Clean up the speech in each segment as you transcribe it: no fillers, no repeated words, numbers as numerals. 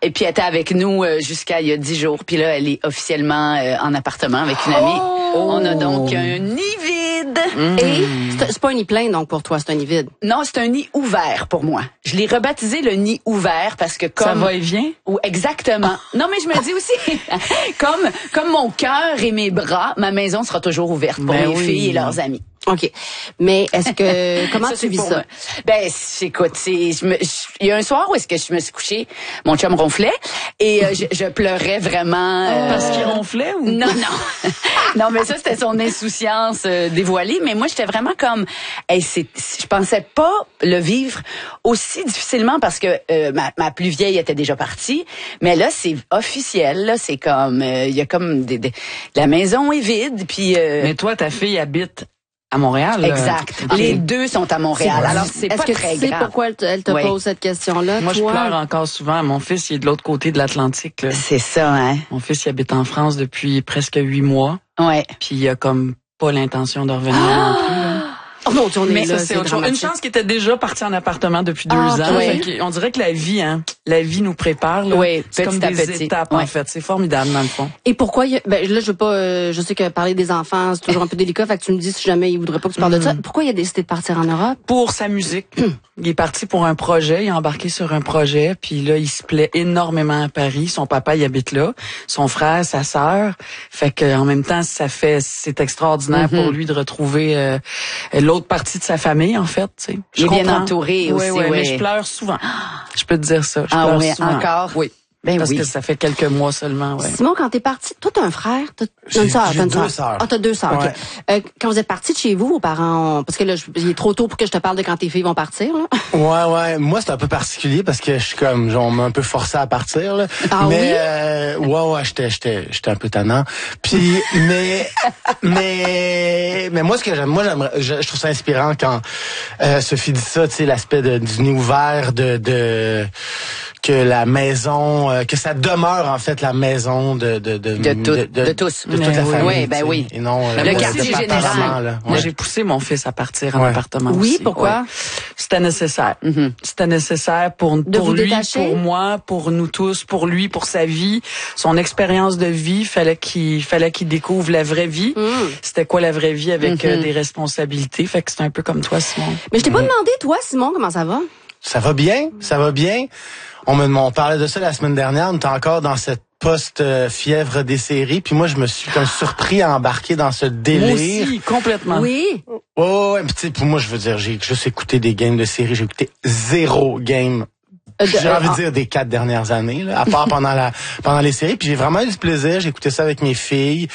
Et puis elle était avec nous jusqu'à il y a 10 jours. Puis là, elle est officiellement en appartement avec une amie. On a donc un nid vide. Et c'est pas un nid plein, donc, pour toi, c'est un nid vide. Non, c'est un nid ouvert pour moi. Je l'ai rebaptisé le nid ouvert parce que comme... Ça va et vient? Ou exactement. Non, mais je me dis aussi, comme mon cœur et mes bras, ma maison sera toujours ouverte pour mes filles et leurs amis. OK. Mais est-ce que comment tu vis ça? Ben écoute, il y a un soir où est-ce que je me suis couchée, mon chum ronflait et je pleurais vraiment parce qu'il ronflait ou non. Non, mais ça c'était son insouciance dévoilée, mais moi j'étais vraiment comme je pensais pas le vivre aussi difficilement parce que ma plus vieille était déjà partie, mais là c'est officiel, là c'est comme il y a comme la maison est vide puis Mais toi ta fille habite à Montréal. Exact. Les deux sont à Montréal. Alors, c'est pas très grave. Est-ce que tu sais pourquoi elle te pose cette question-là? Moi, je pleure encore souvent. Mon fils, il est de l'autre côté de l'Atlantique. C'est ça, hein? Mon fils, il habite en France depuis presque 8 mois. Ouais. Puis il a comme pas l'intention de revenir non plus. Là. Oh mon Dieu, mais ça, c'est autre chose. Une chance qu'il était déjà parti en appartement depuis 2 ans. Ouais. On dirait que la vie nous prépare. Là. Oui, c'est comme des étapes, en fait. C'est formidable, dans le fond. Et pourquoi, là, je veux pas, je sais que parler des enfants, c'est toujours un peu délicat, fait que tu me dis si jamais il voudrait pas que tu parles de ça. Pourquoi il a décidé de partir en Europe? Pour sa musique. Il est parti pour un projet, il a embarqué sur un projet, puis là, il se plaît énormément à Paris. Son papa, il habite là. Son frère, sa sœur. Fait que, en même temps, c'est extraordinaire pour lui de retrouver l'autre partie de sa famille, en fait. Tu sais. Il est bien entouré aussi. Oui, mais je pleure souvent. Je peux te dire ça. Je pleure souvent. Encore? Oui. Ben parce que ça fait quelques mois seulement, ouais. Simon, quand t'es parti, toi t'as un frère, j'ai 2 sœurs. Ah, t'as 2 sœurs. Ouais. OK. Quand vous êtes partis de chez vous, vos parents parce que là, il est trop tôt pour que je te parle de quand tes filles vont partir, là. Ouais. Moi, c'est un peu particulier parce que je suis comme, on m'a un peu forcé à partir, là. Ah mais, oui? Ouais, j'étais un peu tannant. Puis, mais moi, ce que j'aime, je trouve ça inspirant quand, Sophie dit ça, tu sais, l'aspect du nid ouvert, que la maison, que ça demeure en fait la maison de tous, de toute la famille. Oui, oui. Et non le quartier général. Moi, j'ai poussé mon fils à partir en appartement. Oui, aussi. pourquoi? Ouais. C'était nécessaire. C'était nécessaire pour lui, détacher? pour moi, pour nous tous, pour lui, pour sa vie, son expérience de vie. Fallait qu'il découvre la vraie vie. C'était quoi la vraie vie avec des responsabilités. Fait que c'est un peu comme toi, Simon. Mais je t'ai pas demandé, toi, Simon, comment ça va? Ça va bien. On parlait de ça la semaine dernière. On était encore dans cette post-fièvre des séries. Puis moi, je me suis comme surpris à embarquer dans ce délire. Moi aussi, complètement. Oui. Ouais. Puis pour moi, je veux dire, j'ai juste écouté des games de séries. J'ai écouté 0 game. J'ai envie de dire des 4 dernières années, là, à part pendant les séries. Puis j'ai vraiment eu du plaisir. J'ai écouté ça avec mes filles.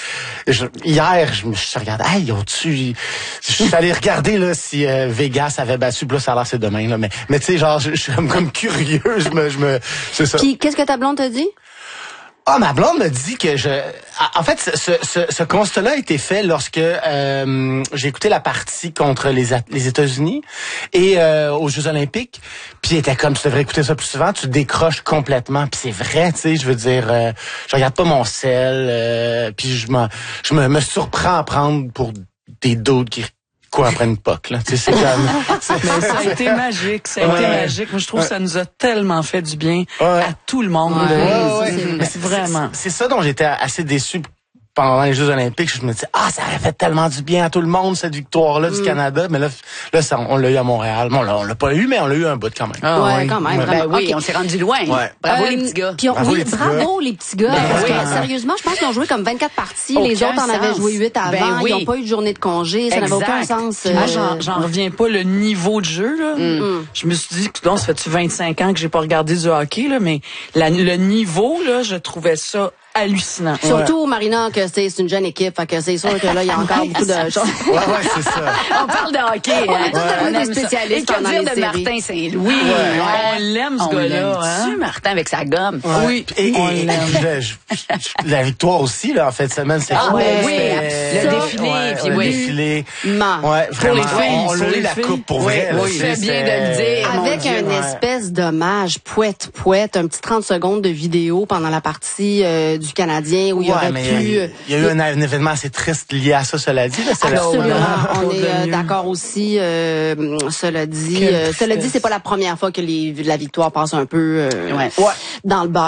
Hier, je me suis regardé. Hey, je suis allé regarder là si Vegas avait battu. Puis là, ça a l'air c'est demain. Là, mais tu sais, genre, je suis comme curieux. C'est ça. Puis qu'est-ce que ta blonde t'a dit? Ah, ma blonde me dit que en fait, ce constat-là a été fait lorsque j'ai écouté la partie contre les États-Unis et aux Jeux Olympiques. Puis elle était comme, tu devrais écouter ça plus souvent, tu décroches complètement. Puis c'est vrai, tu sais, je veux dire, je regarde pas mon sel. Puis je me surprends à prendre pour des doutes qui après une POC, là. Tu sais, c'est comme... Mais ça a été magique, magique. Moi, je trouve que ça nous a tellement fait du bien à tout le monde. C'est vraiment. C'est ça dont j'étais assez déçu pendant les Jeux Olympiques. Je me disais, ça aurait fait tellement du bien à tout le monde, cette victoire-là du Canada. Mais là on l'a eu à Montréal. Bon, là, on l'a pas eu, mais on l'a eu un bout quand même. Quand même. Oui, on s'est rendu loin. Ouais. Bravo les petits gars. Puis bravo les petits gars. Parce que, sérieusement, je pense qu'ils ont joué comme 24 parties. Les autres en avaient joué 8 avant. Ils n'ont pas eu de journée de congé. Ça n'avait aucun sens. J'en reviens pas. Le niveau de jeu, là. Je me suis dit, ça fait-tu 25 ans que j'ai pas regardé du hockey, là, mais le niveau, là, je trouvais ça hallucinant. Surtout, Marina, que c'est une jeune équipe, fait que c'est sûr que là, il y a encore beaucoup de choses. Ouais, c'est ça. On parle de hockey. On est des spécialistes pendant les séries. Martin Saint-Louis. On l'aime, ce gars-là. Hein? Martin avec sa gomme. Ouais. Oui, on l'aime. La victoire aussi, là, en fait, semaine, c'est cool. Oui, le défilé. Puis le défilé. Ouais, pour les filles. On a eu la coupe pour vrai. Oui, c'est bien de le dire. Avec une espèce d'hommage poète, un petit 30 secondes de vidéo pendant la partie du Canadien où il y aurait pu... Il y a eu un événement assez triste lié à ça, cela dit. Là, absolument. On est d'accord aussi. Cela dit, c'est pas la première fois que la victoire passe un peu dans le bas.